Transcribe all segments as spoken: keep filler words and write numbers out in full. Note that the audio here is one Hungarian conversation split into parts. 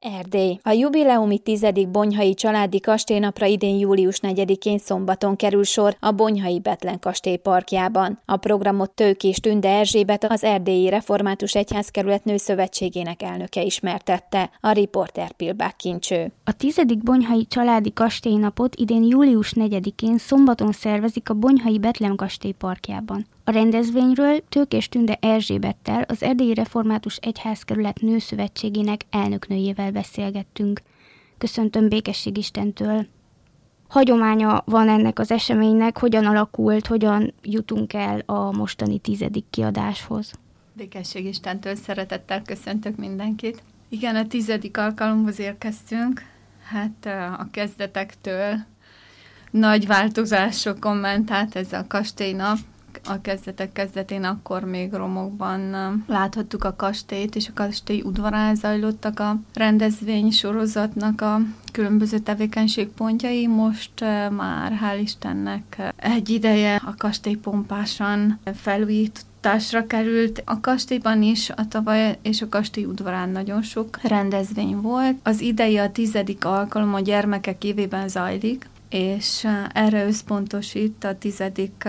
Erdély. A jubileumi tizedik Bonyhai Családi Kastélynapra idén július negyedikén szombaton kerül sor a Bonyhai Bethlen kastély parkjában. A programot Tőkés Tünde Erzsébet, az Erdélyi Református Egyházkerület Nőszövetségének elnöke ismertette. A riporter Pilbák Kincső. A tizedik Bonyhai Családi Kastélynapot idén július negyedikén szombaton szervezik a Bonyhai Bethlen kastély parkjában. A rendezvényről Tőkés Tünde Erzsébettel, az Erdélyi Református Egyházkerület Nőszövetségének elnöknőjével beszélgettünk. Köszöntöm Békesség Istentől. Hagyománya van ennek az eseménynek, hogyan alakult, hogyan jutunk el a mostani tizedik kiadáshoz? Békesség Istentől szeretettel köszöntök mindenkit. Igen, a tizedik alkalomhoz érkeztünk. Hát a kezdetektől nagy változásokon ment át ez a kastélynap. A kezdetek kezdetén akkor még romokban láthattuk a kastélyt, és a kastély udvarán zajlottak a rendezvény sorozatnak a különböző tevékenységpontjai. Most már hál' Istennek egy ideje a kastély pompásan felújításra került. A kastélyban is a tavaly és a kastély udvarán nagyon sok rendezvény volt. Az idei a tizedik alkalom a gyermekek évében zajlik, és erre összpontosít a tizedik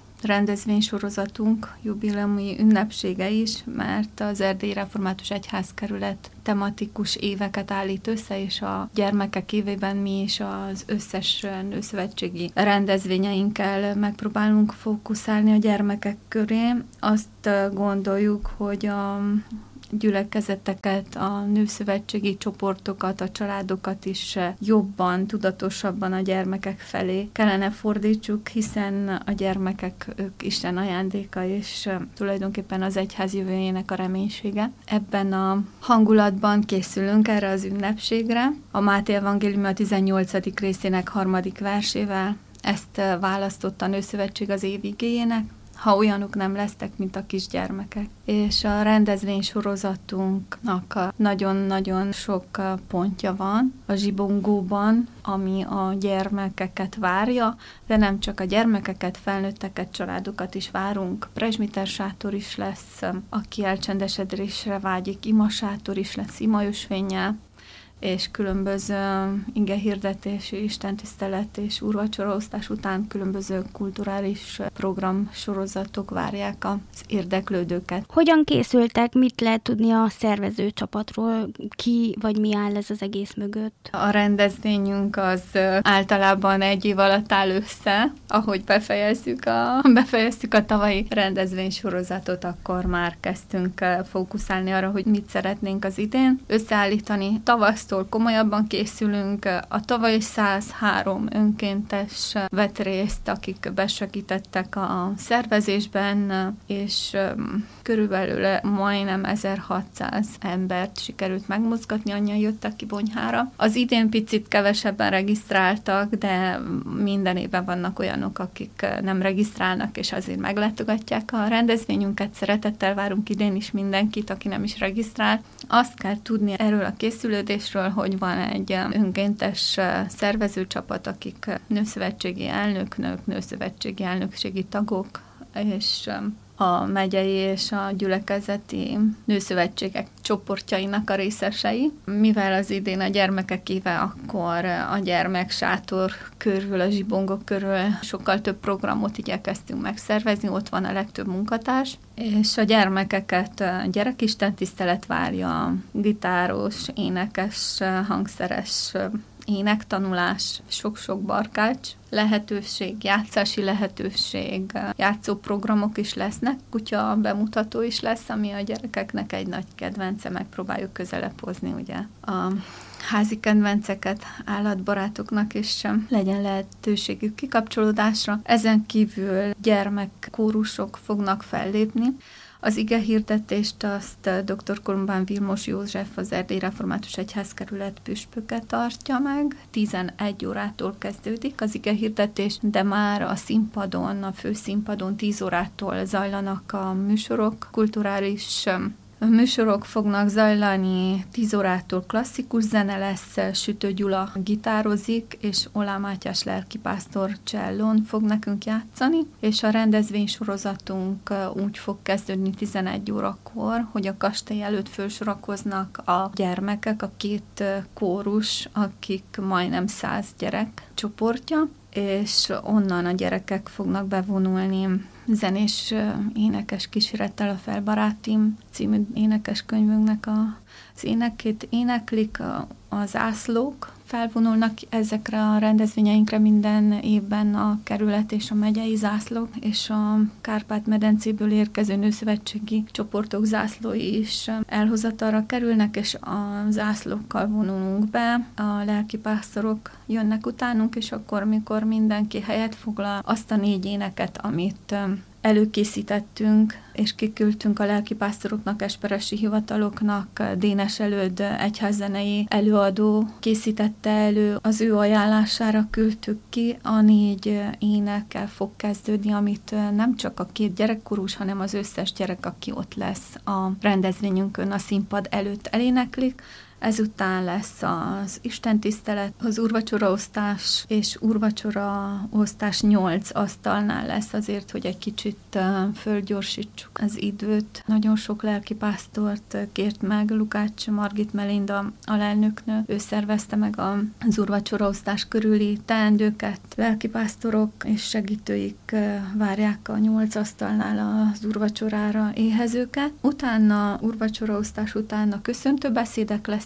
rendezvénysorozatunk, jubileumi ünnepsége is, mert az Erdélyi Református Egyházkerület tematikus éveket állít össze, és a gyermekek évében mi is az összes nőszövetségi rendezvényeinkkel megpróbálunk fókuszálni a gyermekek köré. Azt gondoljuk, hogy a gyülekezeteket, a nőszövetségi csoportokat, a családokat is jobban, tudatosabban a gyermekek felé kellene fordítsuk, hiszen a gyermekek, ők Isten ajándéka, és tulajdonképpen az egyház jövőjének a reménysége. Ebben a hangulatban készülünk erre az ünnepségre. A Máté evangélium a tizennyolcadik részének harmadik versével ezt választotta a Nőszövetség az év igéjének, ha olyanok nem lesztek, mint a kisgyermekek. És a rendezvény sorozatunknak nagyon-nagyon sok pontja van a zsibongóban, ami a gyermekeket várja, de nem csak a gyermekeket, felnőtteket, családokat is várunk. Presbitersátor is lesz, aki elcsendesedésre vágyik, imasátor is lesz imaösvénnyel, és különböző igehirdetési, istentisztelet és úrvacsoraosztás után különböző kulturális programsorozatok várják az érdeklődőket. Hogyan készültek, mit lehet tudni a szervező csapatról, ki vagy mi áll ez az egész mögött? A rendezvényünk az általában egy év alatt áll össze, ahogy befejezzük a, befejeztük a tavalyi rendezvénysorozatot, akkor már kezdtünk fókuszálni arra, hogy mit szeretnénk az idén összeállítani. Tavasz komolyabban készülünk. A tavaly száz három önkéntes vett részt, akik besegítettek a szervezésben, és körülbelül majdnem ezerhatszáz embert sikerült megmozgatni, annyian jöttek ki Bonyhára. Az idén picit kevesebben regisztráltak, de minden évben vannak olyanok, akik nem regisztrálnak, és azért meglátogatják a rendezvényünket. Szeretettel várunk idén is mindenkit, aki nem is regisztrál. Azt kell tudni erről a készülődésről, hogy van egy önkéntes szervezőcsapat, akik nőszövetségi elnöknők, nőszövetségi elnökségi tagok, és a megyei és a gyülekezeti nőszövetségek csoportjainak a részesei. Mivel az idén a gyermekek éve, akkor a gyermeksátor körül, a zsibongok körül sokkal több programot igyekeztünk megszervezni, ott van a legtöbb munkatárs, és a gyermekeket gyerekistentisztelet várja, gitáros, énekes, hangszeres énektanulás, sok-sok barkács lehetőség, játszási lehetőség, játszóprogramok is lesznek, kutya bemutató is lesz, ami a gyerekeknek egy nagy kedvence, megpróbáljuk közelebb hozni, ugye, a házi kedvenceket állatbarátoknak is legyen lehetőségük kikapcsolódásra. Ezen kívül gyermekkórusok fognak fellépni. Az igehirdetést azt dr. Kolombán Vilmos József, az Erdélyi Református Egyházkerület püspöke tartja meg. tizenegy órától kezdődik az igehirdetés, de már a színpadon, a főszínpadon tíz órától zajlanak a műsorok, kulturális Műsorok fognak zajlani, tíz órától klasszikus zene lesz, Sütő Gyula gitározik, és Olá Mátyás lelkipásztor csellón fog nekünk játszani, és a rendezvénysorozatunk úgy fog kezdődni tizenegy órakor, hogy a kastély előtt fölsorakoznak a gyermekek, a két kórus, akik majdnem száz gyerek csoportja, és onnan a gyerekek fognak bevonulni zenés énekes kísérettel a Felbarátim című énekeskönyvünknek az énekét éneklik, a zászlók felvonulnak ezekre a rendezvényeinkre minden évben a kerület és a megyei zászlók, és a Kárpát-medencéből érkező nőszövetségi csoportok zászlói is elhozatalra kerülnek, és a zászlókkal vonulunk be, a lelkipásztorok jönnek utánunk, és akkor, mikor mindenki helyet foglal, azt a négy éneket, amit előkészítettünk, és kiküldtünk a lelkipásztoroknak, esperesi hivataloknak, Dénes Előd egyházzenei előadó készítette elő, az ő ajánlására küldtük ki, a négy énekkel fog kezdődni, amit nem csak a két gyerekkorús, hanem az összes gyerek, aki ott lesz a rendezvényünkön a színpad előtt eléneklik. Ezután lesz az istentisztelet, az úrvacsoraosztás, és úrvacsoraosztás nyolc asztalnál lesz azért, hogy egy kicsit fölgyorsítsuk az időt. Nagyon sok lelkipásztort kért meg, Lukács Margit Melinda alelnöknő, ő szervezte meg az úrvacsoraosztás körüli teendőket. Lelkipásztorok és segítőik várják a nyolc asztalnál az úrvacsorára éhezőket. Utána, úrvacsoraosztás után a köszöntőbeszédek lesz,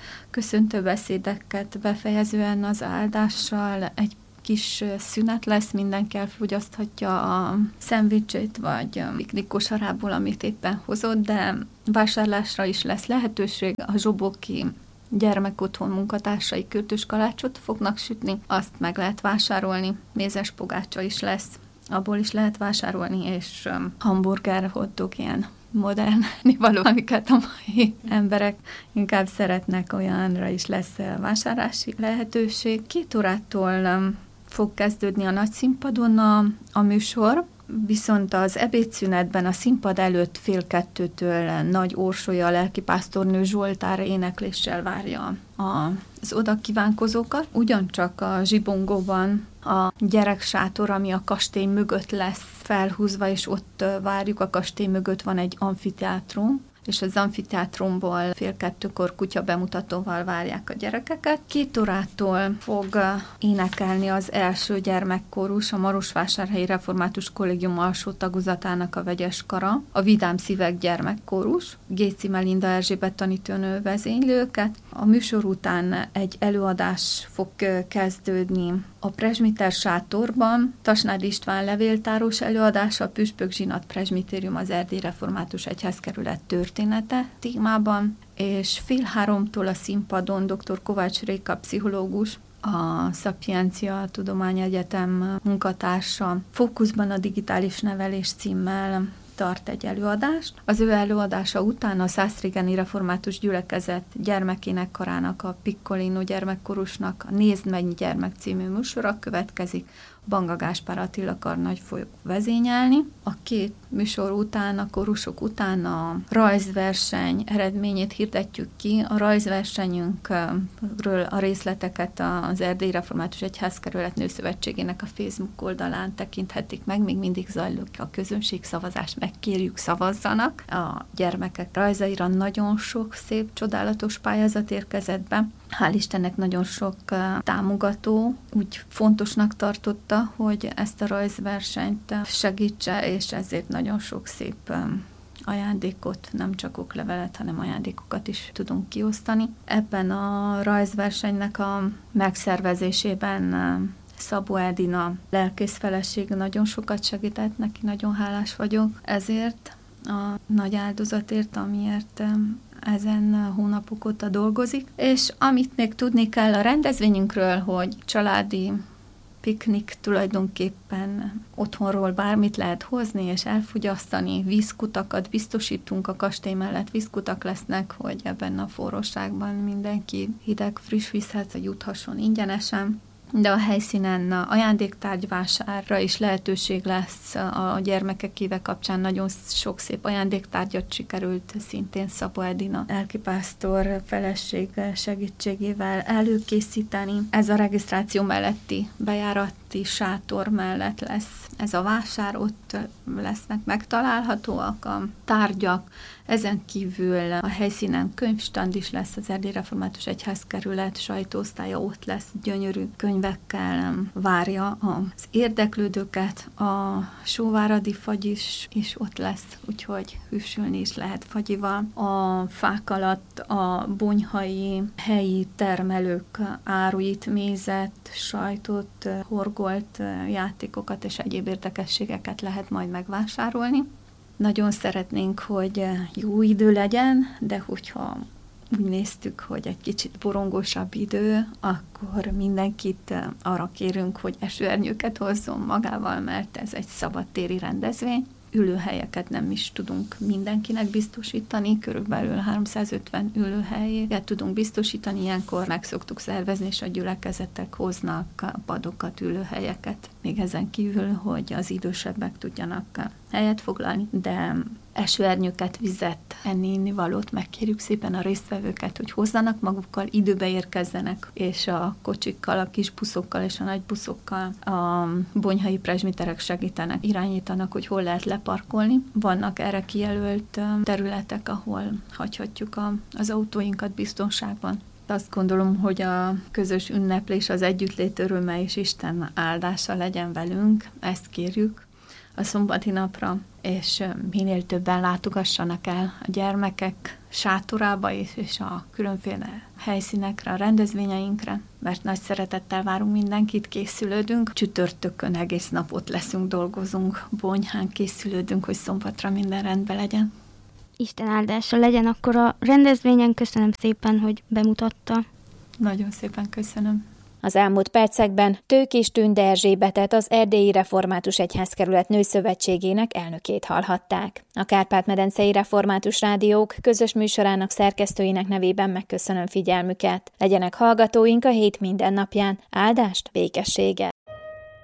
köszöntőbeszédeket befejezően az áldással egy kis szünet lesz, mindenki elfogyaszthatja a szendvicsét, vagy a piknik kosarából, amit éppen hozott, de vásárlásra is lesz lehetőség. A zsoboki gyermekotthon munkatársai kürtös kalácsot fognak sütni, azt meg lehet vásárolni, mézes pogácsa is lesz, abból is lehet vásárolni, és hamburger, hotdog, ilyen modern való, amiket a mai emberek inkább szeretnek, olyanra is lesz vásárlási lehetőség. Két órától fog kezdődni a nagy színpadon a, a műsor, viszont az ebédszünetben a színpad előtt fél kettőtől Nagy Orsolya lelkipásztornő Zsoltár énekléssel várja a, az oda kívánkozókat. Ugyancsak a zsibongóban a gyereksátor, ami a kastély mögött lesz felhúzva, és ott várjuk, a kastély mögött van egy amfiteátrum, és az amfiteátrumból fél kettőkor kutya bemutatóval várják a gyerekeket. Két órától fog énekelni az első gyermekkórus, a Marosvásárhelyi Református Kollégium alsó tagozatának a vegyes kara, a Vidám Szívek gyermekkórus. Géci Melinda Erzsébet tanítónő vezényli őket. A műsor után egy előadás fog kezdődni a presbiter sátorban, Tasnád István levéltáros előadása, a Püspök Zsinat Presbitérium az Erdélyi Református Egyházkerület története témában, és fél háromtól a színpadon dr. Kovács Réka pszichológus, a Szapiencia Tudományegyetem munkatársa, Fókuszban a digitális nevelés címmel tart egy előadást. Az ő előadása után a Szászrégeni Református Gyülekezet gyermekénekkarának, a Piccolino gyermekkorusnak a Nézd meg gyermek című műsora következik. Banga Gáspár Attila karnagy fog vezényelni. A két műsor után, a korusok után a rajzverseny eredményét hirdetjük ki. A rajzversenyünkről a részleteket az Erdélyi Református Egyházkerület Nőszövetségének a Facebook oldalán tekinthetik meg. Még mindig zajlok a közönségszavazás, megkérjük, szavazzanak. A gyermekek rajzaira nagyon sok szép, csodálatos pályázat érkezett be. Hál' Istennek nagyon sok uh, támogató úgy fontosnak tartotta, hogy ezt a rajzversenyt segítse, és ezért nagyon sok szép um, ajándékot, nem csak oklevelet, hanem ajándékokat is tudunk kiosztani. Ebben a rajzversenynek a megszervezésében uh, Szabó Edina lelkész feleség nagyon sokat segített, neki nagyon hálás vagyok ezért, a nagy áldozatért, amiért um, ezen hónapok óta dolgozik. És amit még tudni kell a rendezvényünkről, hogy családi piknik tulajdonképpen otthonról bármit lehet hozni és elfogyasztani, vízkutakat biztosítunk, a kastély mellett vízkutak lesznek, hogy ebben a forróságban mindenki hideg, friss vízhez juthasson ingyenesen. de a helyszínen ajándéktárgyvásárra is lehetőség lesz. A gyermekek éve kapcsán nagyon sok szép ajándéktárgyat sikerült szintén Szabó Edina lelkipásztor feleség segítségével előkészíteni. Ez a regisztráció melletti bejárati sátor mellett lesz ez a vásár, ott lesznek megtalálhatóak a tárgyak. Ezen kívül a helyszínen könyvstand is lesz, az Erdélyi Református Egyházkerület sajtóosztálya ott lesz, gyönyörű könyvekkel várja az érdeklődőket. A sóváradi fagy is, is ott lesz, úgyhogy hűsülni is lehet fagyival. A fák alatt a bonyhai helyi termelők áruit, mézet, sajtot, horgolt játékokat és egyéb érdekességeket lehet majd megvásárolni. Nagyon szeretnénk, hogy jó idő legyen, de hogyha úgy néztük, hogy egy kicsit borongósabb idő, akkor mindenkit arra kérünk, hogy esőernyőket hozzon magával, mert ez egy szabadtéri rendezvény. Ülőhelyeket nem is tudunk mindenkinek biztosítani, körülbelül háromszázötven ülőhelyet tudunk biztosítani, ilyenkor meg szoktuk szervezni, és a gyülekezetek hoznak padokat, ülőhelyeket. Még ezen kívül, hogy az idősebbek tudjanak helyet foglalni, de esőernyőket, vizet, enni, innivalót megkérjük szépen a résztvevőket, hogy hozzanak magukkal, időbe érkezzenek, és a kocsikkal, a kis buszokkal és a nagy buszokkal a bonyhai presbiterek segítenek, irányítanak, hogy hol lehet leparkolni. Vannak erre kijelölt területek, ahol hagyhatjuk a, az autóinkat biztonságban. Azt gondolom, hogy a közös ünneplés, az együttlét öröme és Isten áldása legyen velünk, ezt kérjük a szombati napra, és minél többen látogassanak el a gyermekek sátorába és, és a különféle helyszínekre, a rendezvényeinkre, mert nagy szeretettel várunk mindenkit, készülődünk. Csütörtökön egész napot leszünk, dolgozunk, bonyhán készülődünk, hogy szombatra minden rendben legyen. Isten áldása legyen akkor a rendezvényen. Köszönöm szépen, hogy bemutatta. Nagyon szépen köszönöm. Az elmúlt percekben Tőkés Tünde Erzsébetet, az Erdélyi Református Egyházkerület Nőszövetségének elnökét hallhatták. A Kárpát-medencei Református Rádiók közös műsorának szerkesztőinek nevében megköszönöm figyelmüket. Legyenek hallgatóink a hét minden napján. Áldást, békességet!